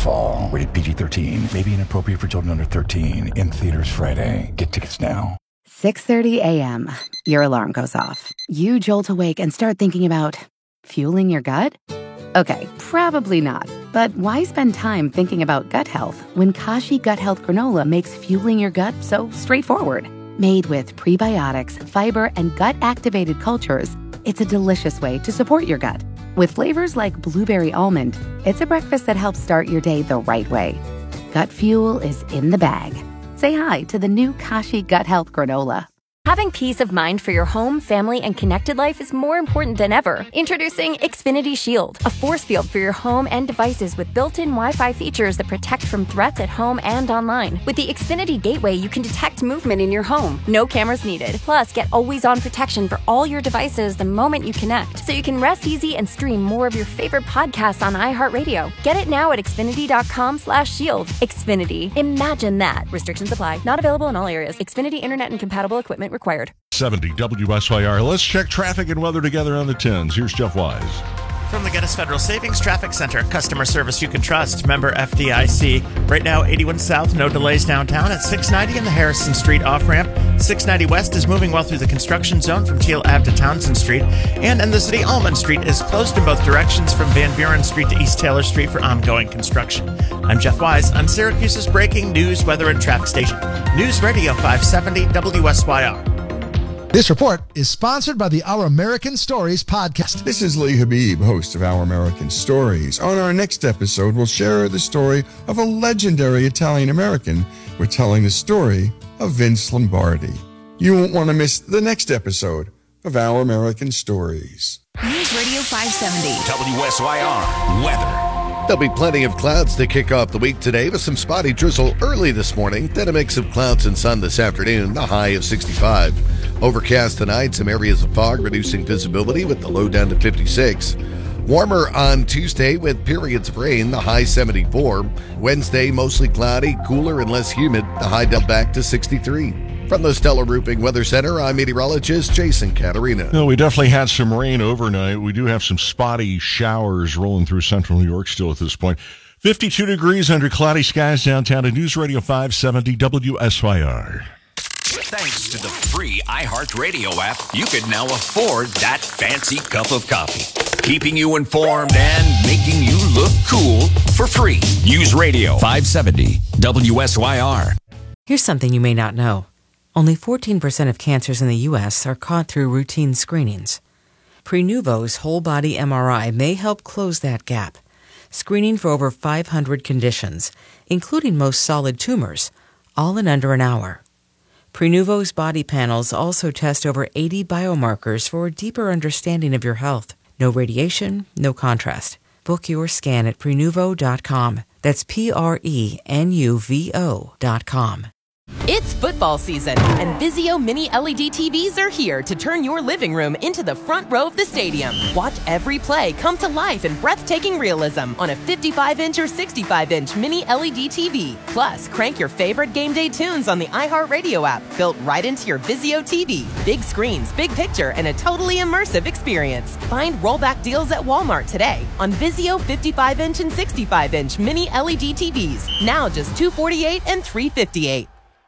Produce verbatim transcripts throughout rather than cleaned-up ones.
fall. Rated P G thirteen. May be inappropriate for children under thirteen. In theaters Friday. Get tickets now. six thirty a.m. Your alarm goes off. You jolt awake and start thinking about fueling your gut? Okay, probably not. But why spend time thinking about gut health when Kashi Gut Health Granola makes fueling your gut so straightforward? Made with prebiotics, fiber, and gut-activated cultures, it's a delicious way to support your gut. With flavors like blueberry almond, it's a breakfast that helps start your day the right way. Gut fuel is in the bag. Say hi to the new Kashi Gut Health Granola. Having peace of mind for your home, family, and connected life is more important than ever. Introducing Xfinity Shield, a force field for your home and devices with built-in Wi-Fi features that protect from threats at home and online. With the Xfinity Gateway, you can detect movement in your home. No cameras needed. Plus, get always-on protection for all your devices the moment you connect, so you can rest easy and stream more of your favorite podcasts on iHeartRadio. Get it now at Xfinity.com slash shield. Xfinity. Imagine that. Restrictions apply. Not available in all areas. Xfinity Internet and compatible equipment required. seventy W S Y R. Let's check traffic and weather together on the tens. Here's Jeff Wise. From the Gettys Federal Savings Traffic Center, customer service you can trust. Member F D I C. Right now, eighty-one South, no delays downtown at six ninety in the Harrison Street off-ramp. six ninety West is moving well through the construction zone from Teal Ave to Townsend Street. And in the city, Almond Street is closed in both directions from Van Buren Street to East Taylor Street for ongoing construction. I'm Jeff Wise on Syracuse's breaking news, weather, and traffic station. News Radio five seventy W S Y R. This report is sponsored by the Our American Stories podcast. This is Lee Habib, host of Our American Stories. On our next episode, we'll share the story of a legendary Italian-American. We're telling the story of Vince Lombardi. You won't want to miss the next episode of Our American Stories. News Radio five seventy. W S Y R weather. There'll be plenty of clouds to kick off the week today with some spotty drizzle early this morning, then a mix of clouds and sun this afternoon, the high of sixty-five. Overcast tonight, some areas of fog reducing visibility with the low down to fifty-six. Warmer on Tuesday with periods of rain, the high seventy-four. Wednesday, mostly cloudy, cooler and less humid, the high down back to sixty-three. From the Stellar Roofing Weather Center, I'm meteorologist Jason Caterina. No, we definitely had some rain overnight. We do have some spotty showers rolling through central New York still at this point. fifty-two degrees under cloudy skies downtown at News Radio five seventy W S Y R. Thanks to the free iHeartRadio app, you can now afford that fancy cup of coffee. Keeping you informed and making you look cool for free. News Radio five seventy W S Y R. Here's something you may not know. Only fourteen percent of cancers in the U S are caught through routine screenings. Prenuvo's whole body M R I may help close that gap, screening for over five hundred conditions, including most solid tumors, all in under an hour. Prenuvo's body panels also test over eighty biomarkers for a deeper understanding of your health. No radiation, no contrast. Book your scan at Prenuvo dot com. That's P R E N U V O dot com. It's football season, and Vizio Mini L E D T Vs are here to turn your living room into the front row of the stadium. Watch every play come to life in breathtaking realism on a fifty-five inch or sixty-five inch Mini L E D T V. Plus, crank your favorite game day tunes on the iHeartRadio app, built right into your Vizio T V. Big screens, big picture, and a totally immersive experience. Find rollback deals at Walmart today on Vizio fifty-five inch and sixty-five inch Mini L E D T Vs. Now just two hundred forty-eight dollars and three hundred fifty-eight dollars.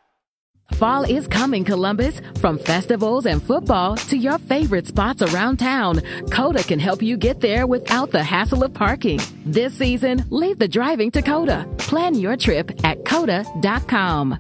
Fall is coming, Columbus. From festivals and football to your favorite spots around town, Coda can help you get there without the hassle of parking. This season, leave the driving to Coda. Plan your trip at Coda dot com.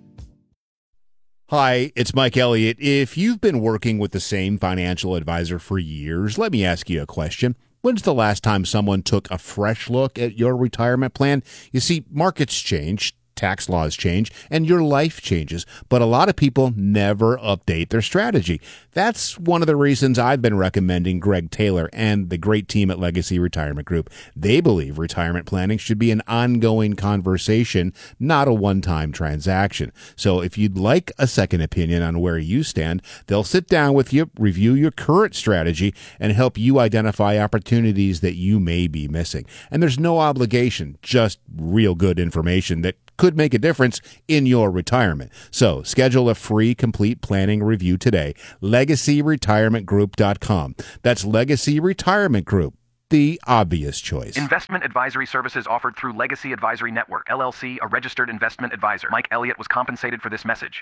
Hi, it's Mike Elliott. If you've been working with the same financial advisor for years, let me ask you a question. When's the last time someone took a fresh look at your retirement plan? You see, markets change, tax laws change, and your life changes, but a lot of people never update their strategy. That's one of the reasons I've been recommending Greg Taylor and the great team at Legacy Retirement Group. They believe retirement planning should be an ongoing conversation, not a one-time transaction. So if you'd like a second opinion on where you stand, they'll sit down with you, review your current strategy, and help you identify opportunities that you may be missing. And there's no obligation, just real good information that could make a difference in your retirement. So schedule a free complete planning review today. legacy retirement group dot com. That's Legacy Retirement Group the obvious choice. Investment advisory services offered through Legacy Advisory Network, L L C, a registered investment advisor. Mike Elliott was compensated for this message.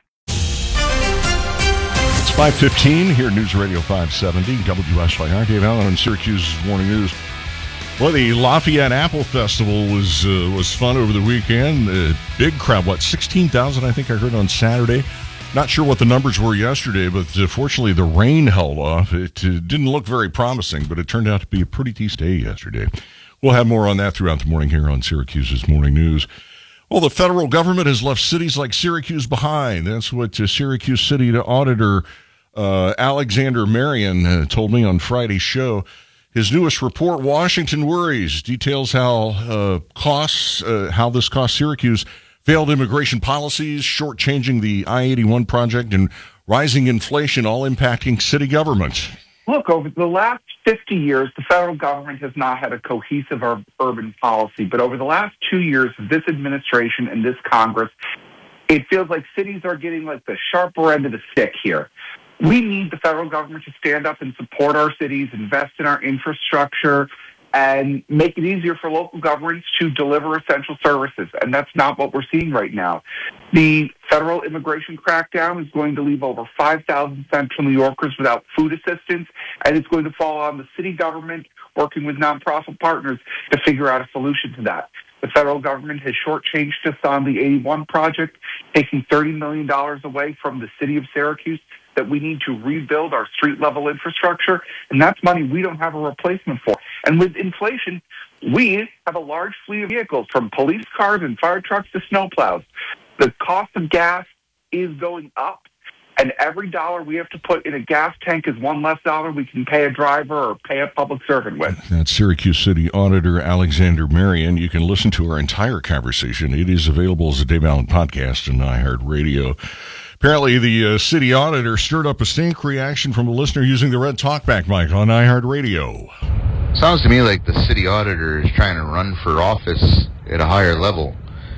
It's five fifteen here at News Radio five seventy, W S Y R. Dave Allen on Syracuse Morning News. Well, the Lafayette Apple Festival was uh, was fun over the weekend. Uh, big crowd, what, sixteen thousand I think I heard on Saturday. Not sure what the numbers were yesterday, but uh, fortunately the rain held off. It uh, didn't look very promising, but it turned out to be a pretty decent day yesterday. We'll have more on that throughout the morning here on Syracuse's Morning News. Well, the federal government has left cities like Syracuse behind. That's what uh, Syracuse City Auditor uh, Alexander Marion uh, told me on Friday's show. His newest report, Washington Worries, details how uh, costs, uh, how this costs Syracuse failed immigration policies, shortchanging the I eighty-one project, and rising inflation, all impacting city government. Look, over the last fifty years, the federal government has not had a cohesive ur- urban policy. But over the last two years of this administration and this Congress, it feels like cities are getting like the sharper end of the stick here. We need the federal government to stand up and support our cities, invest in our infrastructure, and make it easier for local governments to deliver essential services. And that's not what we're seeing right now. The federal immigration crackdown is going to leave over five thousand Central New Yorkers without food assistance, and it's going to fall on the city government working with nonprofit partners to figure out a solution to that. The federal government has shortchanged us on the eighty-one project, taking thirty million dollars away from the city of Syracuse that we need to rebuild our street-level infrastructure, and that's money we don't have a replacement for. And with inflation, we have a large fleet of vehicles, from police cars and fire trucks to snowplows. The cost of gas is going up, and every dollar we have to put in a gas tank is one less dollar we can pay a driver or pay a public servant with. That's Syracuse City Auditor Alexander Marion. You can listen to our entire conversation. It is available as a Dave Allen podcast on iHeartRadio. Apparently, the uh, city auditor stirred up a stink reaction from a listener using the red talkback mic on iHeartRadio. Sounds to me like the city auditor is trying to run for office at a higher level.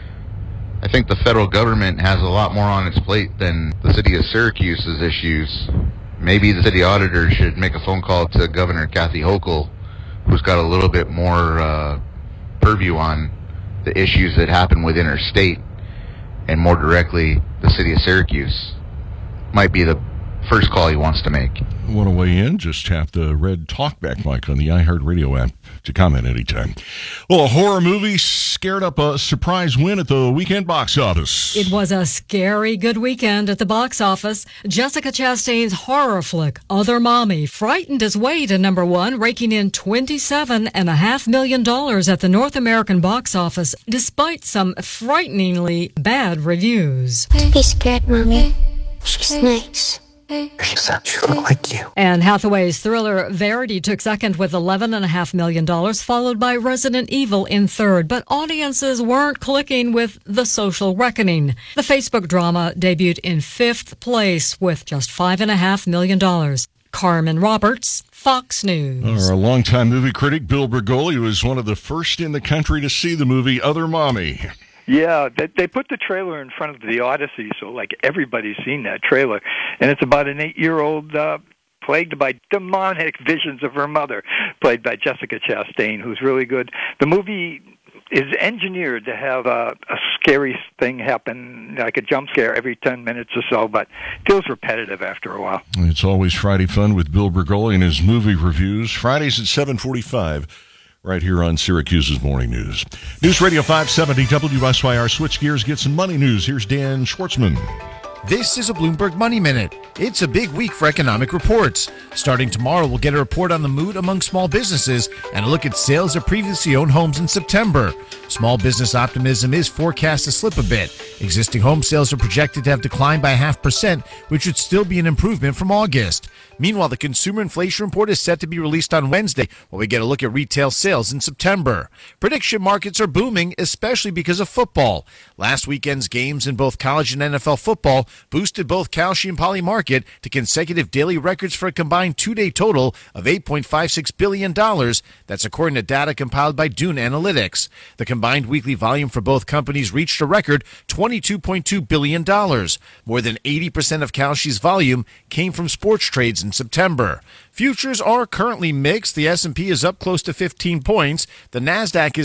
I think the federal government has a lot more on its plate than the city of Syracuse's issues. Maybe the city auditor should make a phone call to Governor Kathy Hochul, who's got a little bit more uh, purview on the issues that happen within her state, and more directly, the city of Syracuse. Might be the first call he wants to make. Want to weigh in? Just tap the red talkback mic on the iHeartRadio app to comment anytime. Well, a horror movie scared up a surprise win at the weekend box office. It was a scary good weekend at the box office. Jessica Chastain's horror flick, Other Mommy, frightened its way to number one, raking in twenty-seven point five million dollars at the North American box office, despite some frighteningly bad reviews. Be scared, Mommy. She's nice. She said she looked like you. Anne Hathaway's thriller Verity took second with eleven point five million dollars, followed by Resident Evil in third. But audiences weren't clicking with The Social Reckoning. The Facebook drama debuted in fifth place with just five point five million dollars. Carmen Roberts, Fox News. Our longtime movie critic Bill Bergoli was one of the first in the country to see the movie Other Mommy. Yeah, they, they put the trailer in front of the Odyssey, so like everybody's seen that trailer. And it's about an eight-year-old uh, plagued by demonic visions of her mother, played by Jessica Chastain, who's really good. The movie is engineered to have a, a scary thing happen, like a jump scare every ten minutes or so, but feels repetitive after a while. It's always Friday fun with Bill Bergoli and his movie reviews. Fridays at seven forty-five. Right here on Syracuse's Morning News. News Radio five seventy W S Y R. Switch gears, get some money news. Here's Dan Schwartzman. This is a Bloomberg Money Minute. It's a big week for economic reports. Starting tomorrow, we'll get a report on the mood among small businesses and a look at sales of previously owned homes in September. Small business optimism is forecast to slip a bit. Existing home sales are projected to have declined by a half percent, which would still be an improvement from August. Meanwhile, the consumer inflation report is set to be released on Wednesday, while we get a look at retail sales in September. Prediction markets are booming, especially because of football. Last weekend's games in both college and N F L football boosted both Kalshi and Poly Market to consecutive daily records for a combined two-day total of eight point five six billion dollars. That's according to data compiled by Dune Analytics. The combined weekly volume for both companies reached a record twenty-two point two billion dollars. More than eighty percent of Kalshi's volume came from sports trades in September. Futures are currently mixed. The S and P is up close to fifteen points. The NASDAQ is